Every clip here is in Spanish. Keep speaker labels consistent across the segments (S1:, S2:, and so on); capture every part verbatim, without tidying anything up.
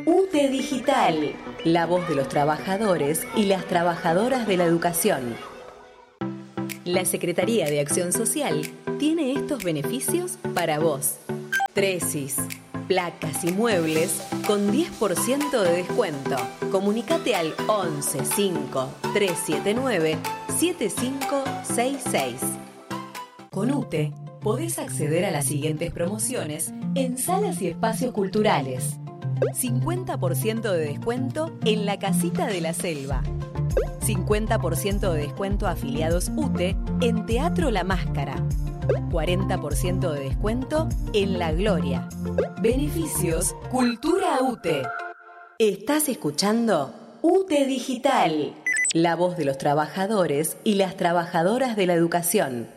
S1: U T E Digital, la voz de los trabajadores y las trabajadoras de la educación. La Secretaría de Acción Social tiene estos beneficios para vos. Tresis, placas y muebles con diez por ciento de descuento. Comunicate al once cinco tres siete nueve siete cinco seis seis. Con U T E podés acceder a las siguientes promociones en salas y espacios culturales. cincuenta por ciento de descuento en la Casita de la Selva. cincuenta por ciento de descuento a afiliados U T E en Teatro La Máscara. cuarenta por ciento de descuento en La Gloria. Beneficios Cultura U T E. Estás escuchando U T E Digital, la voz de los trabajadores y las trabajadoras de la educación.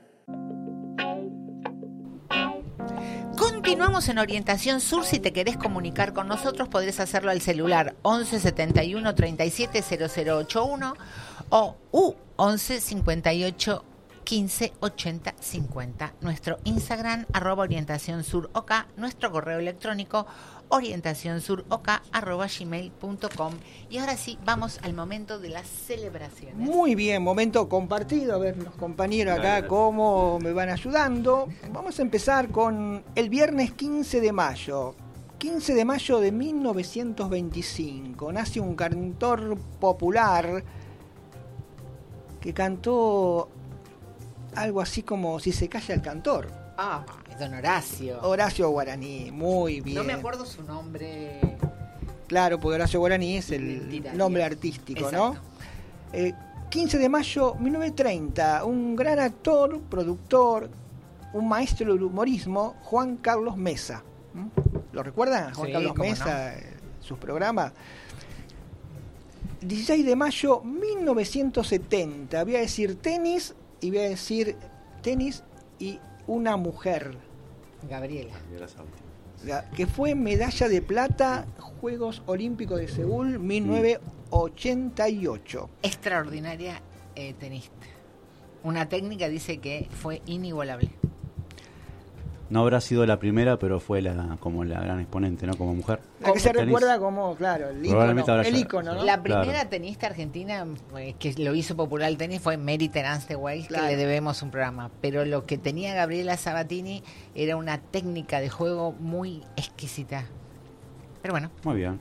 S2: Continuamos en Orientación Sur. Si te querés comunicar con nosotros, podés hacerlo al celular once setenta y uno treinta y siete cero cero ochenta y uno o U once cincuenta y ocho quince ochenta cincuenta. Nuestro Instagram, arroba Orientación Sur OK, nuestro correo electrónico, orientacionsuroc arroba gmail punto com. Y ahora sí, vamos al momento de las celebraciones.
S3: Muy bien, momento compartido. A ver los compañeros acá cómo me van ayudando. Vamos a empezar con el viernes quince de mayo. quince de mayo de mil novecientos veinticinco. Nace un cantor popular que cantó algo así como Si se calla el cantor.
S2: Ah, don Horacio.
S3: Horacio Guaraní, muy bien.
S2: No me acuerdo su nombre.
S3: Claro, porque Horacio Guaraní es el
S2: Mentira,
S3: nombre
S2: bien.
S3: artístico,
S2: Exacto.
S3: ¿no? Eh, quince de mayo de mil novecientos treinta, un gran actor, productor, un maestro del humorismo, Juan Carlos Mesa. ¿Mm? ¿Lo recuerdan? Juan
S2: Sí,
S3: Carlos
S2: cómo
S3: Mesa,
S2: no.
S3: eh, sus programas. dieciséis de mayo de mil novecientos setenta, voy a decir tenis y voy a decir tenis y una mujer.
S2: Gabriela.
S3: Que fue medalla de plata Juegos Olímpicos de Seúl mil novecientos ochenta y ocho.
S2: Extraordinaria eh, tenista. Una técnica dice que fue inigualable.
S4: No habrá sido la primera, pero fue la como la gran exponente, ¿no? Como mujer.
S3: La que se
S4: Tenis.
S3: recuerda como, claro, el
S4: Probablemente
S3: ícono,
S4: ahora
S3: el
S4: ya-
S3: ícono, ¿no?
S2: La primera
S4: Claro.
S2: tenista argentina eh, que lo hizo popular el tenis fue Mary Terance Weiss,
S3: Claro.
S2: que le debemos un programa. Pero lo que tenía Gabriela Sabatini era una técnica de juego muy exquisita. Pero bueno.
S4: Muy bien.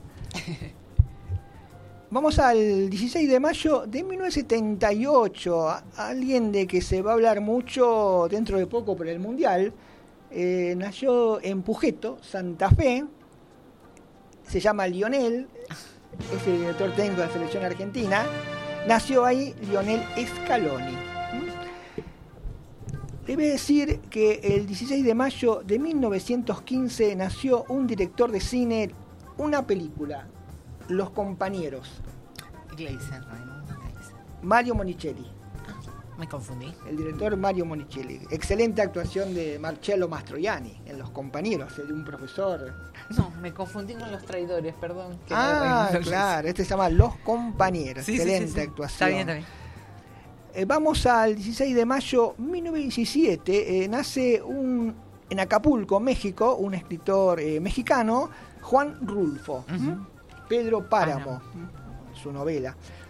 S3: Vamos al dieciséis de mayo de mil novecientos setenta y ocho. A- Alguien de que se va a hablar mucho dentro de poco por el Mundial. Eh, nació en Pugeto, Santa Fe. Se llama Lionel. Es el director técnico de la selección argentina. Nació ahí Lionel Scaloni. ¿Mm? Debe decir que el dieciséis de mayo de mil novecientos quince nació un director de cine, una película, Los Compañeros,
S2: Gleiser, Raimundo Gleiser.
S3: Mario Monicelli,
S2: Me confundí.
S3: el director Mario Monicelli. Excelente actuación de Marcello Mastroianni en Los Compañeros, de un profesor.
S2: No, me confundí con Los Traidores, perdón. que
S3: Ah,
S2: no-
S3: claro, este se llama Los Compañeros.
S2: Sí, sí,
S3: Excelente
S2: sí, sí.
S3: actuación.
S2: Está bien, está bien.
S3: Eh, vamos al dieciséis de mayo de mil novecientos diecisiete. Eh, nace un, en Acapulco, México, un escritor eh, mexicano, Juan Rulfo.
S2: Ujú.
S3: ¿Mm? Pedro Páramo,
S2: Páramo.
S3: ¿Mm? Su novela.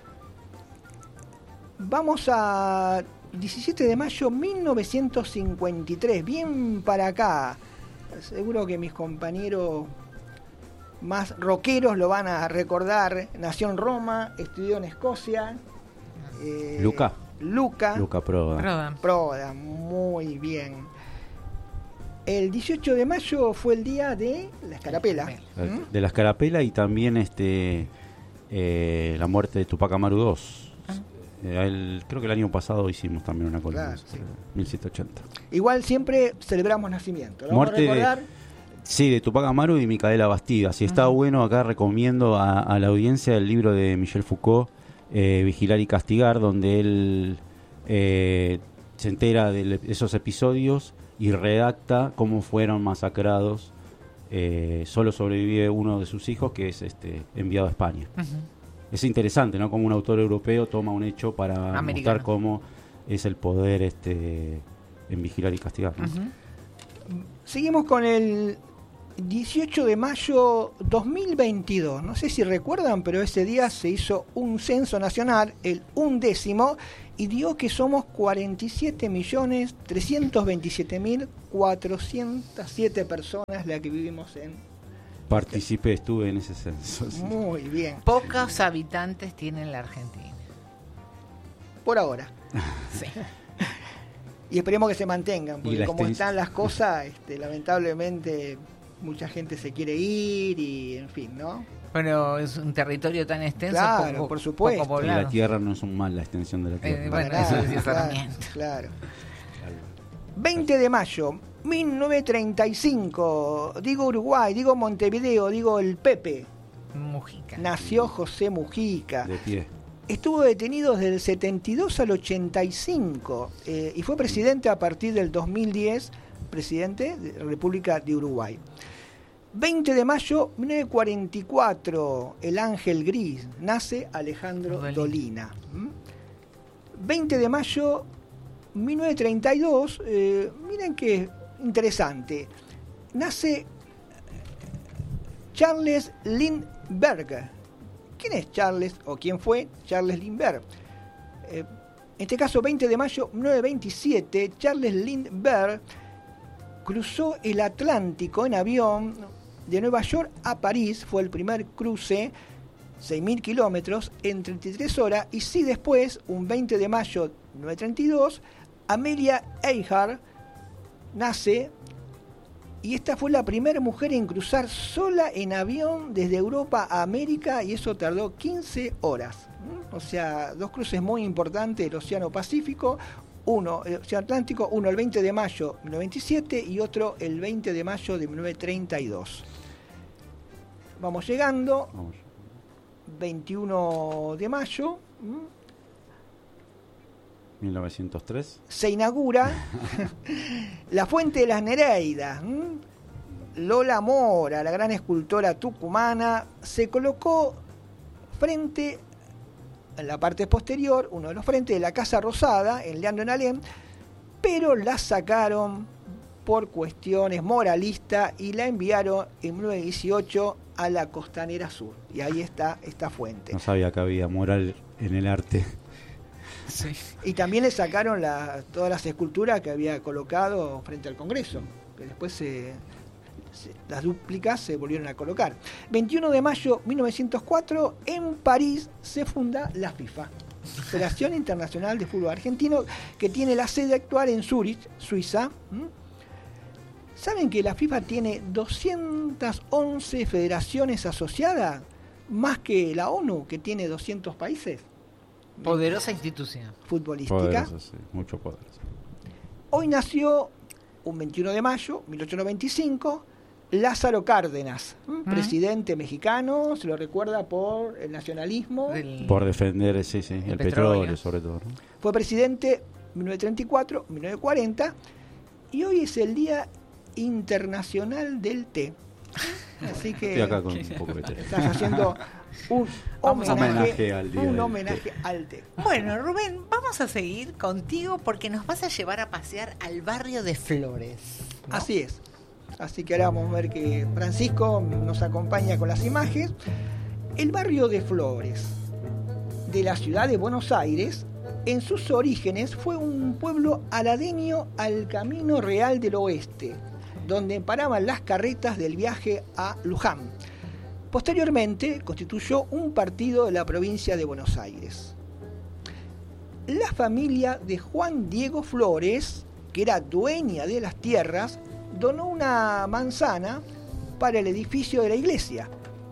S3: Vamos a diecisiete de mayo de mil novecientos cincuenta y tres, bien para acá. Seguro que mis compañeros más rockeros lo van a recordar. Nació en Roma, estudió en Escocia. Eh,
S4: Luca.
S3: Luca.
S4: Luca Prodan.
S2: Prodan.
S3: Prodan, muy bien. El dieciocho de mayo fue el día de la Escarapela. ¿Mm?
S4: De la Escarapela y también este eh, la muerte de Tupac Amaru dos. Eh, el- creo que el año pasado hicimos también una columna.
S3: Claro, sí.
S4: mil setecientos ochenta.
S3: Igual siempre celebramos nacimiento. ¿Lo vamos a
S4: Muerte de-
S3: recordar?
S4: Sí, de Tupac Amaru y Micaela Bastida. Si está bueno, acá recomiendo a, a la audiencia el libro de Michel Foucault, eh, Vigilar y Castigar, donde él eh, se entera de esos episodios y redacta cómo fueron masacrados. Eh, solo sobrevive uno de sus hijos, que es este enviado a España.
S2: Ujú.
S4: Es interesante, ¿no? Como un autor europeo toma un hecho para
S2: Americano.
S4: mostrar cómo es el poder este en Vigilar y Castigar, ¿no?
S2: Ujú.
S3: Seguimos con el dieciocho de mayo dos mil veintidós, no sé si recuerdan, pero ese día se hizo un censo nacional, el undécimo, y dio que somos cuarenta y siete millones trescientos veintisiete mil cuatrocientas siete personas las que vivimos en...
S4: Participé, estuve en ese censo. Sí.
S3: Muy bien.
S2: Pocos habitantes tiene la Argentina.
S3: Por ahora.
S2: Sí.
S3: Y esperemos que se mantengan, porque como
S4: extens-
S3: están las cosas, este, lamentablemente mucha gente se quiere ir y en fin, ¿no?
S2: Bueno, es un territorio tan extenso,
S3: Claro,
S2: poco,
S3: por supuesto.
S2: poco
S4: Y
S2: poblado.
S4: la tierra no es un mal, la extensión de la tierra.
S2: Eh, bueno,
S3: Para
S2: eso
S3: nada,
S2: decía
S3: claro,
S2: Sarmiento.
S3: claro. veinte de mayo mil novecientos treinta y cinco, digo Uruguay, digo Montevideo, digo el Pepe.
S2: Mujica.
S3: Nació José Mujica.
S4: De pie.
S3: Estuvo detenido desde el setenta y dos al ochenta y cinco eh, y fue presidente a partir del dos mil diez, presidente de la República de Uruguay. veinte de mayo mil novecientos cuarenta y cuatro, el Ángel Gris, nace Alejandro
S2: Dolina.
S3: Dolina. ¿Mm? veinte de mayo mil novecientos treinta y dos, eh, miren qué interesante, nace Charles Lindbergh. ¿Quién es Charles o quién fue Charles Lindbergh? Eh, en este caso, veinte de mayo de mil novecientos veintisiete, Charles Lindbergh cruzó el Atlántico en avión de Nueva York a París. Fue el primer cruce, seis mil kilómetros, en treinta y tres horas. Y sí, después, un veinte de mayo de mil novecientos treinta y dos, Amelia Earhart nace. Y esta fue la primera mujer en cruzar sola en avión desde Europa a América, y eso tardó quince horas. ¿Mm? O sea, dos cruces muy importantes del Océano Pacífico, uno el Océano Atlántico, uno el veinte de mayo de mil novecientos veintisiete y otro el veinte de mayo de mil novecientos treinta y dos. Vamos llegando,
S4: Vamos.
S3: veintiuno de mayo, ¿Mm?
S4: mil novecientos tres.
S3: se inaugura la Fuente de las Nereidas. ¿Mm? Lola Mora, la gran escultora tucumana, se colocó frente, en la parte posterior, uno de los frentes de la Casa Rosada, en Leandro en Alem, pero la sacaron por cuestiones moralistas y la enviaron en mil novecientos dieciocho a la Costanera Sur. Y ahí está esta fuente.
S4: No sabía que había moral en el arte.
S2: Sí.
S3: Y también le sacaron la, todas las esculturas que había colocado frente al Congreso, que después se, se, las dúplicas se volvieron a colocar. veintiuno de mayo de mil novecientos cuatro, en París se funda la FIFA, Federación Internacional de Fútbol Argentino, que tiene la sede actual en Zúrich, Suiza. ¿Mm? ¿Saben que la FIFA tiene doscientas once federaciones asociadas? Más que la ONU, que tiene doscientos países.
S2: Poderosa institución.
S3: Futbolística.
S4: Poderoso, sí, mucho poder. Sí.
S3: Hoy nació, un veintiuno de mayo de mil ochocientos veinticinco, Lázaro Cárdenas, ¿m?
S2: ¿Mm?
S3: presidente mexicano, se lo recuerda por el nacionalismo.
S2: Del-
S4: Por defender sí, sí, el,
S2: El
S4: petróleo,
S2: petróleo.
S4: sobre todo. ¿no?
S3: Fue presidente de mil novecientos treinta y cuatro a mil novecientos cuarenta, y hoy es el Día Internacional del Té. Así que
S4: Estoy acá con un poco de té.
S3: estás haciendo un
S2: Vamos a
S3: homenaje,
S4: homenaje al día
S3: un
S4: del
S3: homenaje al té.
S2: Bueno, Rubén, vamos a seguir contigo porque nos vas a llevar a pasear al barrio de Flores, ¿no?
S3: Así es. Así que ahora vamos a ver que Francisco nos acompaña con las imágenes. El barrio de Flores, de la ciudad de Buenos Aires, en sus orígenes fue un pueblo aledaño al Camino Real del Oeste, donde paraban las carretas del viaje a Luján. Posteriormente constituyó un partido de la provincia de Buenos Aires. La familia de Juan Diego Flores, que era dueña de las tierras, donó una manzana para el edificio de la iglesia.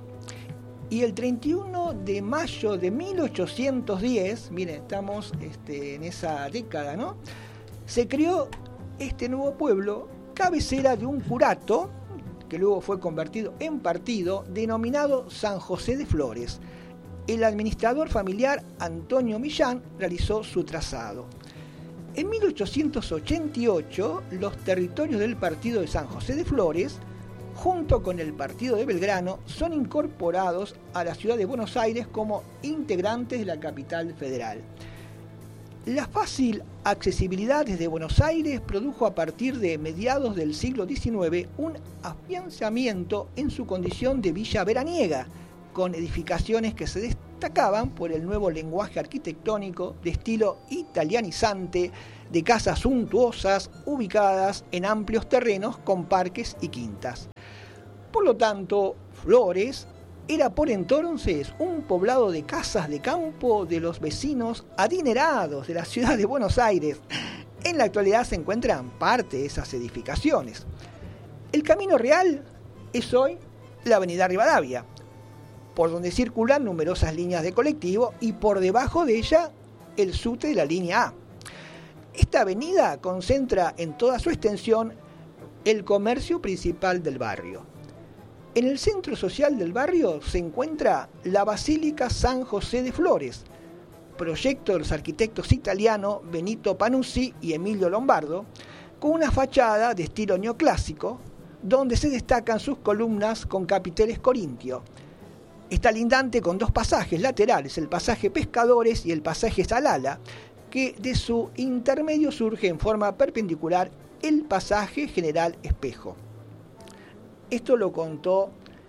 S3: Y el treinta y uno de mayo de mil ochocientos diez, miren, estamos este, en esa década, ¿no? Se creó este nuevo pueblo, cabecera de un curato, que luego fue convertido en partido, denominado San José de Flores. El administrador familiar Antonio Millán realizó su trazado. En mil ochocientos ochenta y ocho, los territorios del partido de San José de Flores, junto con el partido de Belgrano, son incorporados a la ciudad de Buenos Aires como integrantes de la capital federal. La fácil accesibilidad desde Buenos Aires produjo a partir de mediados del siglo diecinueve un afianzamiento en su condición de villa veraniega, con edificaciones que se destacaban por el nuevo lenguaje arquitectónico de estilo italianizante, de casas suntuosas ubicadas en amplios terrenos con parques y quintas. Por lo tanto, Flores era por entonces un poblado de casas de campo de los vecinos adinerados de la ciudad de Buenos Aires. En la actualidad se encuentran parte de esas edificaciones. El camino real es hoy la avenida Rivadavia, por donde circulan numerosas líneas de colectivo y por debajo de ella el subte de la línea A. Esta avenida concentra en toda su extensión el comercio principal del barrio. En el centro social del barrio se encuentra la Basílica San José de Flores, proyecto de los arquitectos italianos Benito Panuzzi y Emilio Lombardo, con una fachada de estilo neoclásico, donde se destacan sus columnas con capiteles corintios. Está lindante con dos pasajes laterales, el pasaje Pescadores y el pasaje Salala, que de su intermedio surge en forma perpendicular el pasaje General Espejo. Esto lo contó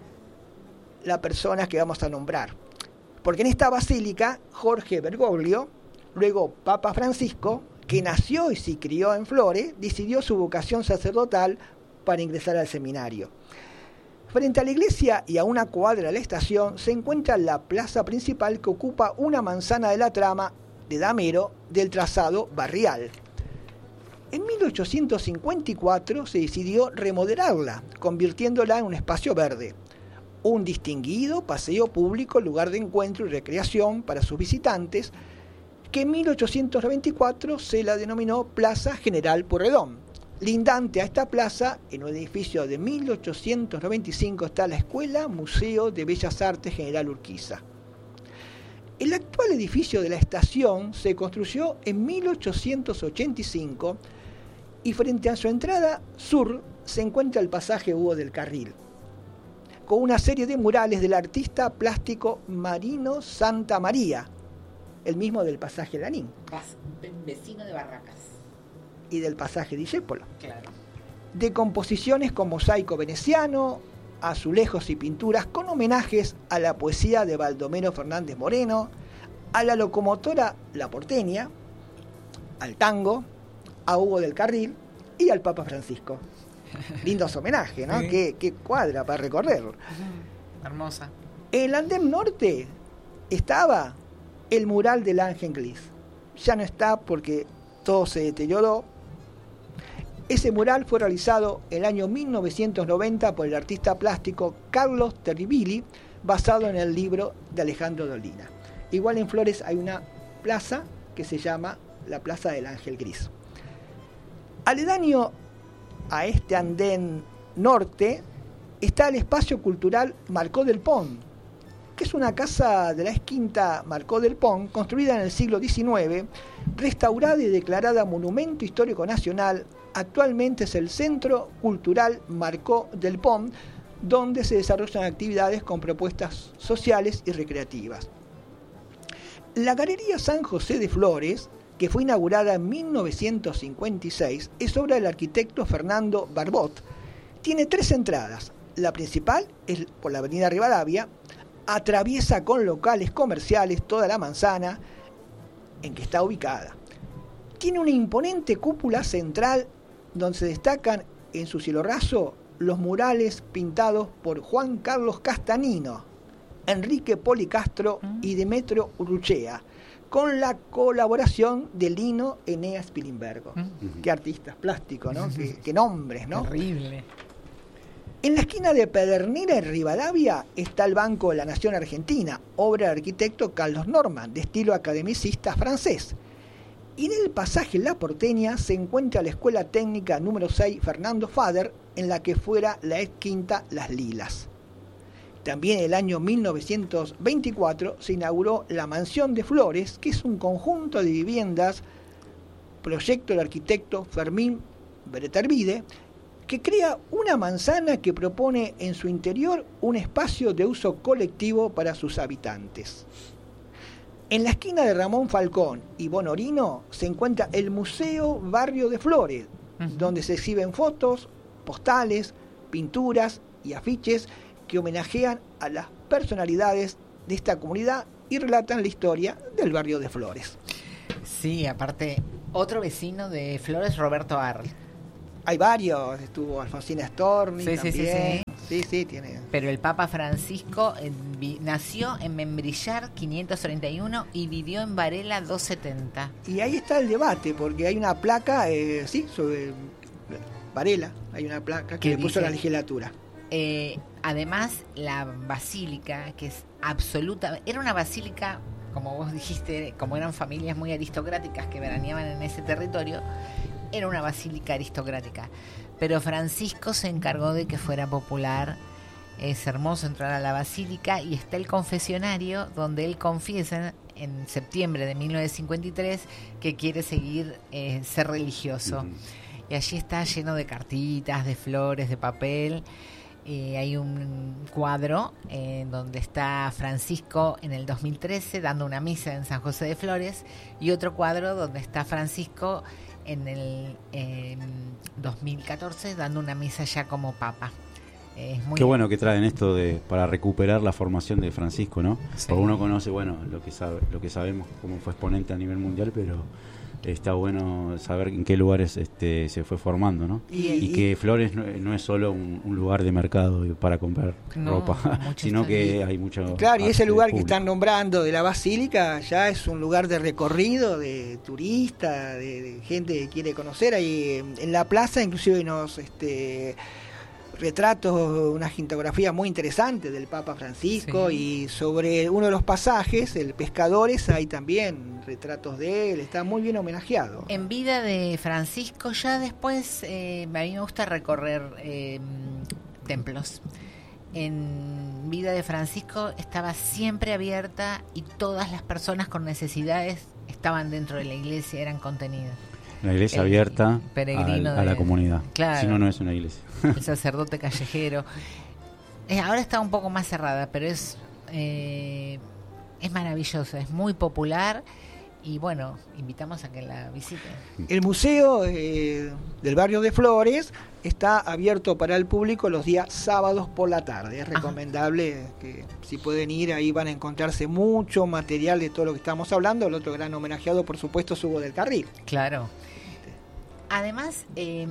S3: la persona que vamos a nombrar, porque en esta basílica Jorge Bergoglio, luego Papa Francisco, que nació y se crió en Flores, decidió su vocación sacerdotal para ingresar al seminario. Frente a la iglesia y a una cuadra de la estación se encuentra la plaza principal, que ocupa una manzana de la trama de Damero del trazado barrial. En mil ochocientos cincuenta y cuatro se decidió remodelarla, convirtiéndola en un espacio verde, un distinguido paseo público, lugar de encuentro y recreación para sus visitantes, que en mil ochocientos noventa y cuatro se la denominó Plaza General Pueyrredón. Lindante a esta plaza, en un edificio de mil ochocientos noventa y cinco, está la Escuela Museo de Bellas Artes General Urquiza. El actual edificio de la estación se construyó en mil ochocientos ochenta y cinco y frente a su entrada sur se encuentra el pasaje Hugo del Carril, con una serie de murales del artista plástico Marino Santa María, el mismo del pasaje Lanín.
S2: Vecino de Barracas.
S3: Y del pasaje Discépolo.
S2: Claro.
S3: De composiciones con mosaico veneciano, azulejos y pinturas con homenajes a la poesía de Baldomero Fernández Moreno, a la locomotora La Porteña, al tango, a Hugo del Carril y al Papa Francisco. Lindos homenajes, ¿no? Sí. Qué, qué cuadra para recorrer.
S2: Hermosa.
S3: En el andén norte estaba el mural del Ángel Gris. Ya no está porque todo se deterioró. Ese mural fue realizado en el año mil novecientos noventa por el artista plástico Carlos Terribili, basado en el libro de Alejandro Dolina. Igual en Flores hay una plaza que se llama la Plaza del Ángel Gris. Aledaño a este andén norte está el espacio cultural Marcó del Pont, que es una casa de la exquinta Marcó del Pont, construida en el siglo diecinueve, restaurada y declarada Monumento Histórico Nacional. Actualmente es el Centro Cultural Marcó del Pont, donde se desarrollan actividades con propuestas sociales y recreativas. La Galería San José de Flores, que fue inaugurada en mil novecientos cincuenta y seis, es obra del arquitecto Fernando Barbot. Tiene tres entradas. La principal es por la avenida Rivadavia, atraviesa con locales comerciales toda la manzana en que está ubicada. Tiene una imponente cúpula central donde se destacan en su cielo raso los murales pintados por Juan Carlos Castanino, Enrique Policastro y Demetrio Urruchea, con la colaboración de Lino Eneas Pilimbergo. Uh-huh. Qué artistas plásticos, ¿no? Uh-huh. qué, qué nombres, ¿no?
S2: Terrible.
S3: En la esquina de Pedernera y Rivadavia está el Banco de la Nación Argentina, obra del arquitecto Carlos Norman, de estilo academicista francés. Y en el pasaje La Porteña se encuentra la Escuela Técnica número seis Fernando Fader, en la que fuera la ex quinta Las Lilas. También en el año mil novecientos veinticuatro se inauguró la Mansión de Flores, que es un conjunto de viviendas, proyecto del arquitecto Fermín Beretervide, que crea una manzana que propone en su interior un espacio de uso colectivo para sus habitantes. En la esquina de Ramón Falcón y Bonorino se encuentra el Museo Barrio de Flores, uh-huh. donde se exhiben fotos, postales, pinturas y afiches que homenajean a las personalidades de esta comunidad y relatan la historia del barrio de Flores.
S2: Sí, aparte, otro vecino de Flores, Roberto Arl.
S3: Hay varios, estuvo Alfonsina Storni
S2: sí,
S3: también.
S2: Sí, sí, sí.
S3: Sí, sí, tiene.
S2: Pero el Papa Francisco eh, vi, nació en Membrillar quinientos treinta y uno y vivió en Varela doscientos setenta.
S3: Y ahí está el debate, porque hay una placa, eh, sí, sobre Varela, hay una placa que le puso la legislatura.
S2: Eh, además, la basílica, que es absoluta, era una basílica, como vos dijiste, como eran familias muy aristocráticas que veraneaban en ese territorio, era una basílica aristocrática. Pero Francisco se encargó de que fuera popular. Es hermoso entrar a la basílica y está el confesionario donde él confiesa en septiembre de mil novecientos cincuenta y tres que quiere seguir eh, ser religioso. Uh-huh. Y allí está lleno de cartitas, de flores, de papel. Eh, hay un cuadro en eh, donde está Francisco en el dos mil trece dando una misa en San José de Flores, y otro cuadro donde está Francisco en el eh, dos mil catorce dando una misa ya como papa. Eh, es muy
S4: Qué bueno que traen esto de para recuperar la formación de Francisco, ¿no?
S2: Sí.
S4: Porque uno conoce, bueno, lo que sabe, lo que sabemos, cómo fue exponente a nivel mundial, pero está bueno saber en qué lugares este, se fue formando, ¿no? Y, y que Flores no, no es solo un, un lugar de mercado para comprar no, ropa, sino que hay mucho.
S3: Claro, y ese lugar público que están nombrando de la Basílica ya es un lugar de recorrido, de turista, de, de gente que quiere conocer. Ahí en la plaza inclusive nos este retratos, una gintografía muy interesante del Papa Francisco, sí. Y sobre uno de los pasajes, el Pescadores, hay también retratos de él, está muy bien homenajeado.
S2: En vida de Francisco, ya después eh, a mí me gusta recorrer eh, templos. En vida de Francisco estaba siempre abierta y todas las personas con necesidades estaban dentro de la iglesia, eran contenidas.
S4: La iglesia el abierta
S2: peregrino
S4: a, a la
S2: de,
S4: comunidad,
S2: claro,
S4: si no, no es una iglesia.
S2: El sacerdote callejero. Eh, ahora está un poco más cerrada, pero es eh, es maravillosa, es muy popular y bueno, invitamos a que la visiten.
S3: El museo eh, del barrio de Flores está abierto para el público los días sábados por la tarde. Es recomendable Ajá. que si pueden ir, ahí van a encontrarse mucho material de todo lo que estamos hablando. El otro gran homenajeado, por supuesto, es Hugo del Carril.
S2: Claro. Además, eh,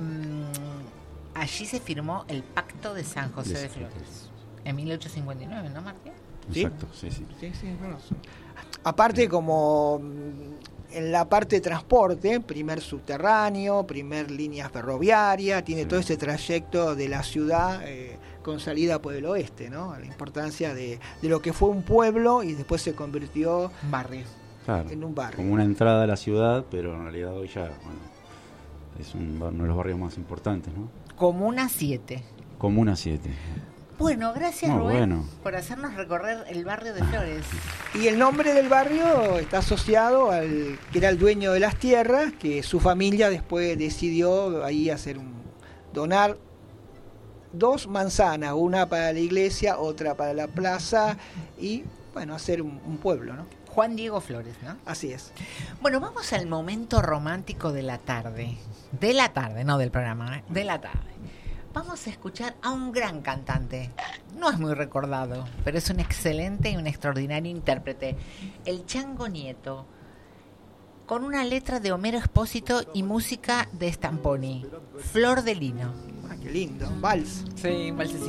S2: allí se firmó el Pacto de San José de Flores en mil ochocientos cincuenta y nueve, ¿no, Martín?
S4: Exacto, sí, sí.
S3: sí, sí bueno, sí. Aparte, como en la parte de transporte, primer subterráneo, primer línea ferroviaria, tiene sí. todo ese trayecto de la ciudad eh, con salida por el oeste, ¿no? La importancia de, de lo que fue un pueblo y después se convirtió
S2: barrio.
S4: Claro,
S3: en un barrio.
S4: Como una entrada a la ciudad, pero en realidad hoy ya, bueno, es un, uno de los barrios más importantes, ¿no?
S2: Comuna siete.
S4: Comuna siete.
S2: Bueno, gracias
S4: no,
S2: Rubén
S4: bueno.
S2: por hacernos recorrer el barrio de Flores.
S3: Y el nombre del barrio está asociado al que era el dueño de las tierras, que su familia después decidió ahí hacer un donar dos manzanas, una para la iglesia, otra para la plaza y bueno, hacer un, un pueblo, ¿no?
S2: Juan Diego Flores, ¿no?
S3: Así es.
S2: Bueno, vamos al momento romántico de la tarde. De la tarde, no del programa, ¿eh? De la tarde. Vamos a escuchar a un gran cantante. No es muy recordado, pero es un excelente y un extraordinario intérprete. El Chango Nieto, con una letra de Homero Expósito y música de Stamponi. Flor de Lino.
S3: Ah, qué lindo. Vals.
S2: Sí, vals.